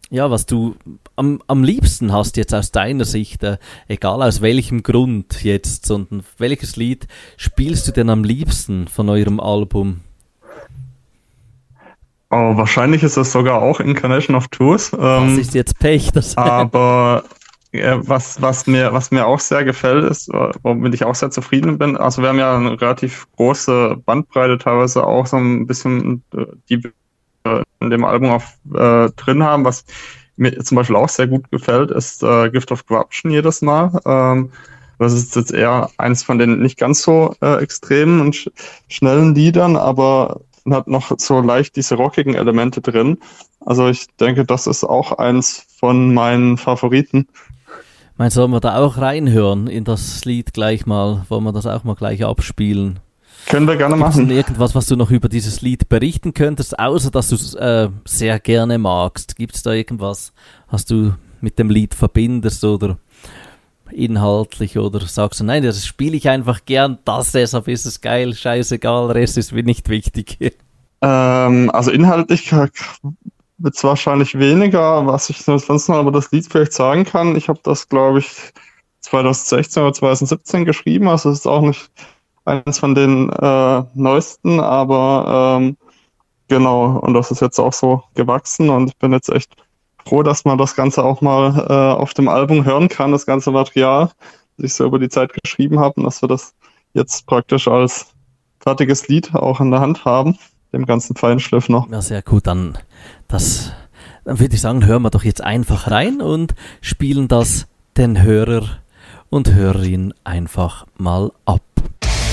Ja, was du am liebsten hast jetzt aus deiner Sicht, egal aus welchem Grund jetzt, sondern welches Lied spielst du denn am liebsten von eurem Album? Oh, wahrscheinlich ist das sogar auch Incarnation of Truth. Das ist jetzt Pech. Aber was mir auch sehr gefällt, ist, womit ich auch sehr zufrieden bin, also wir haben ja eine relativ große Bandbreite teilweise auch so ein bisschen, die wir in dem Album auch drin haben, was mir zum Beispiel auch sehr gut gefällt, ist Gift of Corruption jedes Mal. Das ist jetzt eher eins von den nicht ganz so extremen und schnellen Liedern, aber hat noch so leicht diese rockigen Elemente drin. Also ich denke, das ist auch eins von meinen Favoriten. Meinst du, sollen wir da auch reinhören in das Lied gleich mal? Wollen wir das auch mal gleich abspielen? Können wir gerne machen. Gibt's irgendwas, was du noch über dieses Lied berichten könntest, außer dass du es sehr gerne magst? Gibt es da irgendwas, was du mit dem Lied verbindest oder inhaltlich, oder sagst du, nein, das spiele ich einfach gern, deshalb ist es geil, scheißegal, Rest ist mir nicht wichtig. Also inhaltlich wird es wahrscheinlich weniger, was ich sonst noch über das Lied vielleicht sagen kann. Ich habe das, glaube ich, 2016 oder 2017 geschrieben, also es ist auch nicht eines von den neuesten, aber genau, und das ist jetzt auch so gewachsen und ich bin jetzt echt froh, dass man das Ganze auch mal auf dem Album hören kann, das ganze Material, das ich so über die Zeit geschrieben habe und dass wir das jetzt praktisch als fertiges Lied auch in der Hand haben, dem ganzen Feinschliff noch. Ja, sehr gut, dann würde ich sagen, hören wir doch jetzt einfach rein und spielen das den Hörer und Hörerinnen einfach mal ab.